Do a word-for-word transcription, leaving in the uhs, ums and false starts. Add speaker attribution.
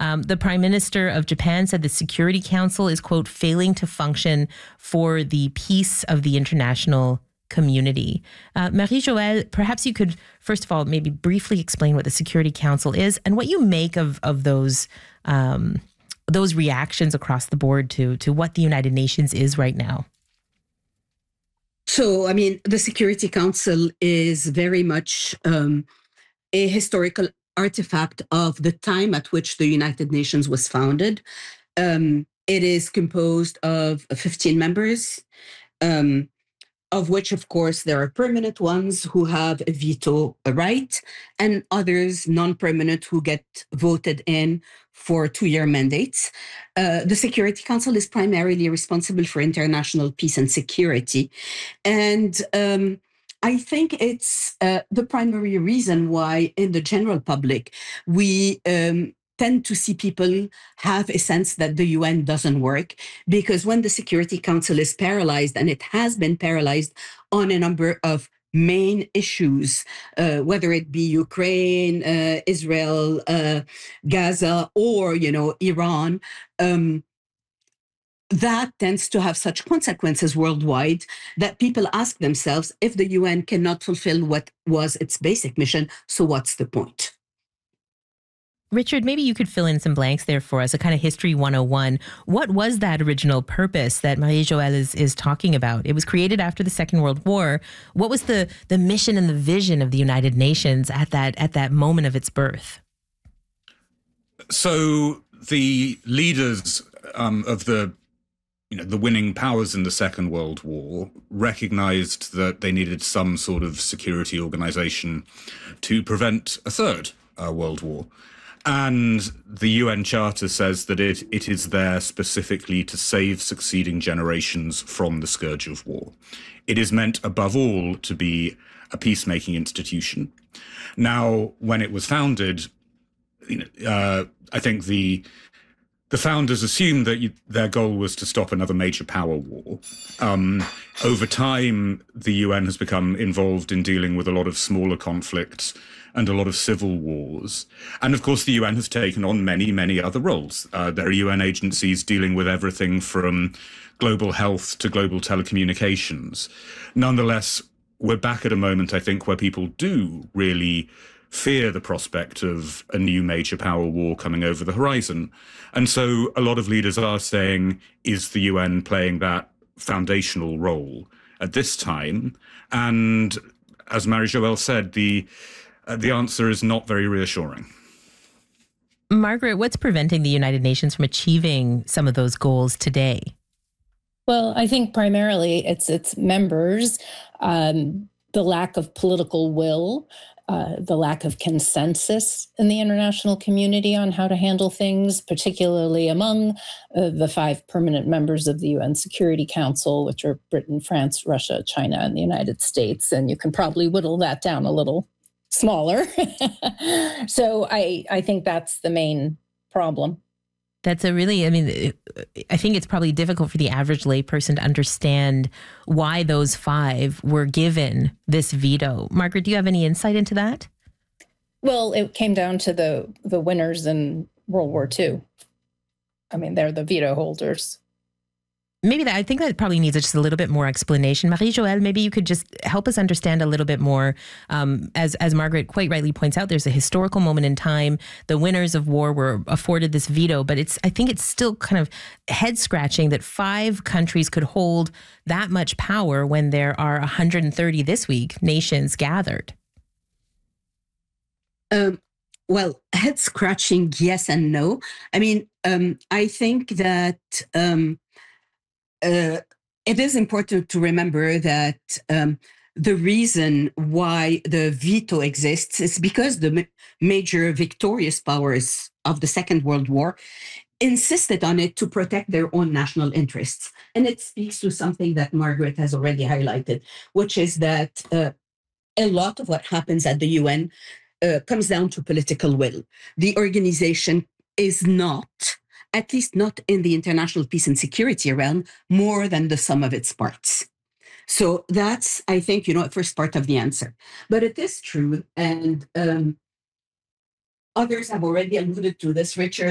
Speaker 1: Um, the Prime Minister of Japan said the Security Council is, quote, failing to function for the peace of the international community. Uh, Marie-Joëlle, perhaps you could, first of all, maybe briefly explain what the Security Council is and what you make of, of those um, those reactions across the board to, to what the United Nations is right now.
Speaker 2: So, I mean, the Security Council is very much um, a historical artifact of the time at which the United Nations was founded. Um, it is composed of fifteen members, um, of which, of course, there are permanent ones who have a veto right, and others non-permanent who get voted in for two-year mandates. Uh, the Security Council is primarily responsible for international peace and security. And um, I think it's uh, the primary reason why in the general public, we um, tend to see people have a sense that the U N doesn't work, because when the Security Council is paralyzed, and it has been paralyzed on a number of main issues, uh, whether it be Ukraine, uh, Israel, uh, Gaza, or, you know, Iran, um, that tends to have such consequences worldwide that people ask themselves, if the U N cannot fulfill what was its basic mission, so what's the point?
Speaker 1: Richard, maybe you could fill in some blanks there for us, a kind of history one oh one. What was that original purpose that Marie-Joëlle is, is talking about? It was created after the Second World War. What was the, the mission and the vision of the United Nations at that, at that moment of its birth?
Speaker 3: So the leaders um, of the you know, the winning powers in the Second World War recognized that they needed some sort of security organization to prevent a third uh, World War. And the U N Charter says that it, it is there specifically to save succeeding generations from the scourge of war. It is meant, above all, to be a peacemaking institution. Now, when it was founded, you know, uh, I think the the founders assumed that you, their goal was to stop another major power war. Um, over time, the U N has become involved in dealing with a lot of smaller conflicts and a lot of civil wars. And of course, the U N has taken on many, many other roles. Uh, there are U N agencies dealing with everything from global health to global telecommunications. Nonetheless, we're back at a moment, I think, where people do really fear the prospect of a new major power war coming over the horizon. And so a lot of leaders are saying, is the U N playing that foundational role at this time? And as Marie-Joëlle said, the uh, the answer is not very reassuring.
Speaker 1: Margaret, what's preventing the United Nations from achieving some of those goals today?
Speaker 4: Well, I think primarily it's its members, um, the lack of political will, uh, the lack of consensus in the international community on how to handle things, particularly among uh, the five permanent members of the U N Security Council, which are Britain, France, Russia, China, and the United States. And you can probably whittle that down a little smaller. So I, I think that's the main problem.
Speaker 1: That's a really, I mean, I think it's probably difficult for the average layperson to understand why those five were given this veto. Margaret, do you have any insight into that?
Speaker 4: Well, it came down to the, the winners in World War Two. I mean, they're the veto holders.
Speaker 1: Maybe that, I think that probably needs just a little bit more explanation. Marie-Joëlle, maybe you could just help us understand a little bit more. Um, as, as Margaret quite rightly points out, there's a historical moment in time. The winners of war were afforded this veto, but it's, I think it's still kind of head scratching that five countries could hold that much power when there are one hundred thirty this week nations gathered.
Speaker 2: Um, well, head scratching, yes and no. I mean, um, I think that um, Uh, it is important to remember that um, the reason why the veto exists is because the ma- major victorious powers of the Second World War insisted on it to protect their own national interests. And it speaks to something that Margaret has already highlighted, which is that uh, a lot of what happens at the U N uh, comes down to political will. The organization is not, at least not in the international peace and security realm, more than the sum of its parts. So that's, I think, you know, first part of the answer. But it is true, and um, others have already alluded to this, Richard,